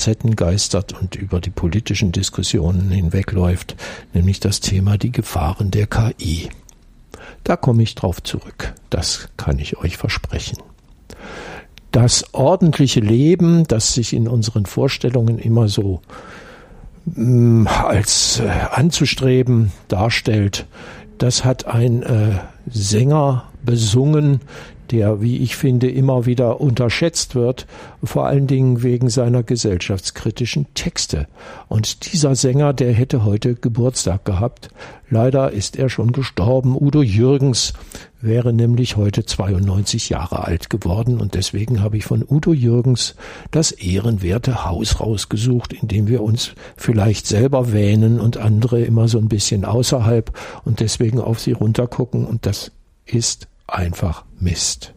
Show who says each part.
Speaker 1: Facetten geistert und über die politischen Diskussionen hinwegläuft, nämlich das Thema die Gefahren der KI. Da komme ich drauf zurück, das kann ich euch versprechen. Das ordentliche Leben, das sich in unseren Vorstellungen immer so als anzustreben darstellt, das hat ein Sänger besungen, der, wie ich finde, immer wieder unterschätzt wird, vor allen Dingen wegen seiner gesellschaftskritischen Texte. Und dieser Sänger, der hätte heute Geburtstag gehabt. Leider ist er schon gestorben. Udo Jürgens wäre nämlich heute 92 Jahre alt geworden. Und deswegen habe ich von Udo Jürgens das ehrenwerte Haus rausgesucht, in dem wir uns vielleicht selber wähnen und andere immer so ein bisschen außerhalb und deswegen auf sie runtergucken. Und das ist einfach Mist.